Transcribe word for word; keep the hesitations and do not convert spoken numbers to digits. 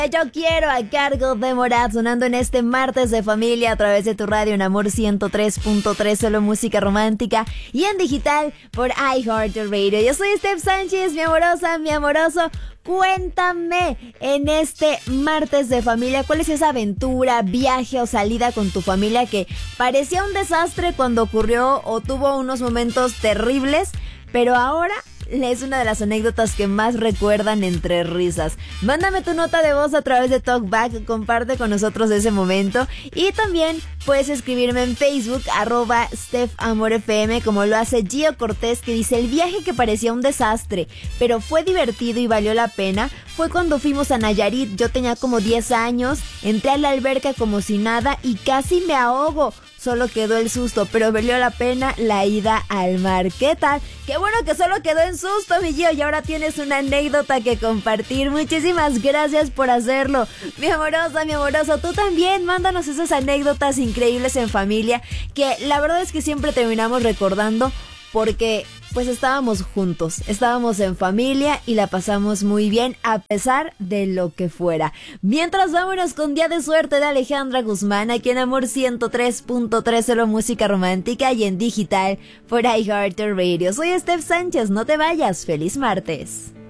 Yo quiero a cargo de Morat, sonando en este martes de familia a través de tu radio en Amor ciento tres punto tres, solo música romántica, y en digital por iHeartRadio. Yo soy Steph Sánchez, mi amorosa, mi amoroso. Cuéntame en este martes de familia, ¿cuál es esa aventura, viaje o salida con tu familia que parecía un desastre cuando ocurrió o tuvo unos momentos terribles, pero ahora es una de las anécdotas que más recuerdan entre risas? Mándame tu nota de voz a través de TalkBack, comparte con nosotros ese momento, y también puedes escribirme en Facebook, arroba StephAmorFM, como lo hace Gio Cortés, que dice: el viaje que parecía un desastre, pero fue divertido y valió la pena, fue cuando fuimos a Nayarit. Yo tenía como diez años, entré a la alberca como si nada y casi me ahogo. Solo quedó el susto, pero valió la pena la ida al mar. ¿Qué tal? Qué bueno que solo quedó en susto, mi Gio, y ahora tienes una anécdota que compartir. Muchísimas gracias por hacerlo. Mi amorosa, mi amoroso, tú también mándanos esas anécdotas increíbles en familia, que la verdad es que siempre terminamos recordando porque pues estábamos juntos, estábamos en familia y la pasamos muy bien a pesar de lo que fuera. Mientras, vámonos con Día de Suerte de Alejandra Guzmán, aquí en Amor ciento tres punto tres, solo música romántica, y en digital por iHeartRadio. Soy Steph Sánchez, no te vayas, feliz martes.